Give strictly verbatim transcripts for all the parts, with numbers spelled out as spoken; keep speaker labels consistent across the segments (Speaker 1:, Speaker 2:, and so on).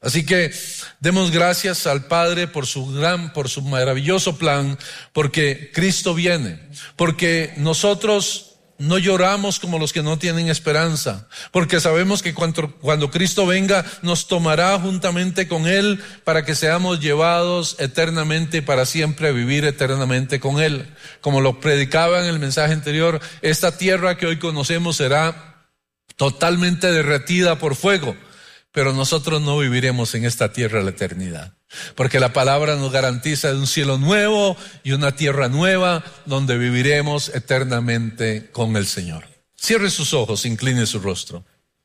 Speaker 1: Así que demos gracias al Padre por su gran, por su maravilloso plan, porque Cristo viene, porque nosotros no lloramos como los que no tienen esperanza, porque sabemos que cuando, cuando Cristo venga nos tomará juntamente con Él para que seamos llevados eternamente y para siempre a vivir eternamente con Él. Como lo predicaba en el mensaje anterior, esta tierra que hoy conocemos será totalmente derretida por fuego, pero nosotros no viviremos en esta tierra la eternidad. Porque la palabra nos garantiza un cielo nuevo y una tierra nueva donde viviremos eternamente con el Señor. Cierre sus ojos, incline su rostro.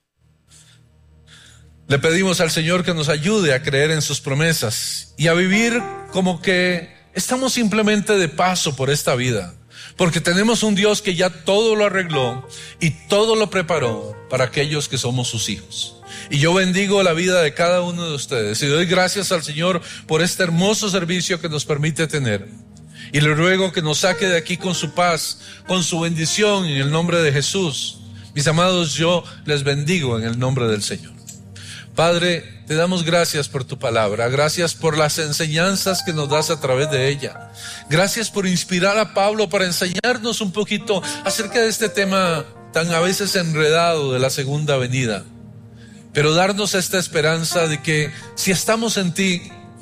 Speaker 1: Le pedimos al Señor que nos ayude a creer en sus promesas y a vivir como que estamos simplemente de paso por esta vida. Porque tenemos un Dios que ya todo lo arregló y todo lo preparó para aquellos que somos sus hijos. Y yo bendigo la vida de cada uno de ustedes y doy gracias al Señor por este hermoso servicio que nos permite tener. Y le ruego que nos saque de aquí con su paz, con su bendición en el nombre de Jesús. Mis amados, yo les bendigo en el nombre del Señor. Padre, te damos gracias por tu palabra, gracias por las enseñanzas que nos das a través de ella. Gracias por inspirar a Pablo para enseñarnos un poquito acerca de este tema tan a veces enredado de la segunda venida. Pero darnos esta esperanza de que si estamos en ti,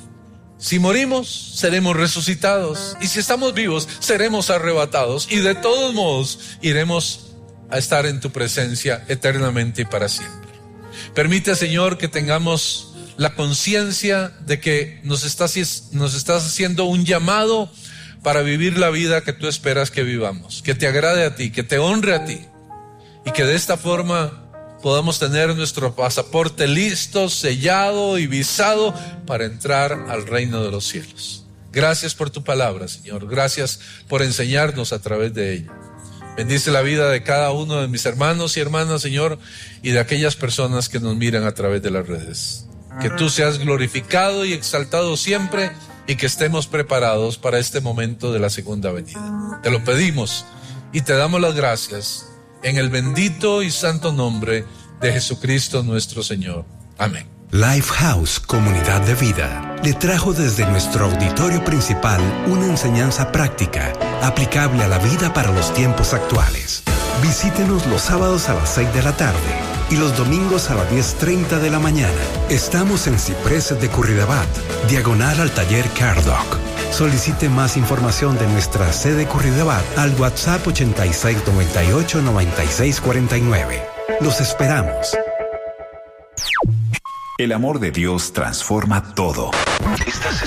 Speaker 1: si morimos, seremos resucitados. Y si estamos vivos, seremos arrebatados. Y de todos modos, iremos a estar en tu presencia eternamente y para siempre. Permite, Señor, que tengamos la conciencia de que nos estás, nos estás haciendo un llamado para vivir la vida que tú esperas que vivamos. Que te agrade a ti, que te honre a ti. Y que de esta forma podamos tener nuestro pasaporte listo, sellado y visado para entrar al reino de los cielos. Gracias por tu palabra, Señor. Gracias por enseñarnos a través de ella. Bendice la vida de cada uno de mis hermanos y hermanas, Señor, y de aquellas personas que nos miran a través de las redes. Que tú seas glorificado y exaltado siempre y que estemos preparados para este momento de la segunda venida. Te lo pedimos y te damos las gracias en el bendito y santo nombre de Jesucristo nuestro Señor. Amén.
Speaker 2: Lifehouse Comunidad de Vida le trajo desde nuestro auditorio principal una enseñanza práctica, aplicable a la vida para los tiempos actuales. Visítenos los sábados a las seis de la tarde y los domingos a las diez treinta de la mañana. Estamos en Cipreses de Curridabat, diagonal al taller CarDoc. Solicite más información de nuestra sede Curridabat al WhatsApp ochenta y seis noventa y ocho noventa y seis cuarenta y nueve. Los esperamos.
Speaker 3: El amor de Dios transforma todo. Estás